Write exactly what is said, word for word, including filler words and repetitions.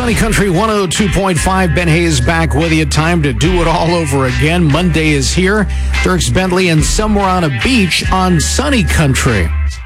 Sunny Country one oh two point five. Ben Hayes back with you. Time to do it all over again. Monday is here. Dierks Bentley and Somewhere on a Beach on Sunny Country.